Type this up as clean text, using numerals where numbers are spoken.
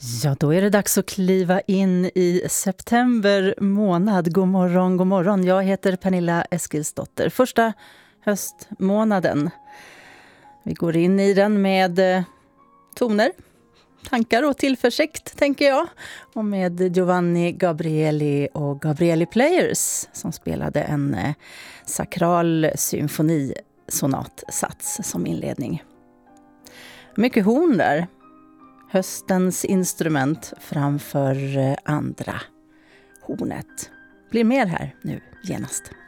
Ja, då är det dags att kliva in i september månad. God morgon, god morgon. Jag heter Pernilla Eskilsdotter. Första höstmånaden. Vi går in i den med toner, tankar och tillförsikt, tänker jag. Och med Giovanni Gabrieli och Gabrieli Players som spelade en sakral symfonisonatsats som inledning. Mycket horn där. Höstens instrument framför andra hornet. Blir mer här nu genast.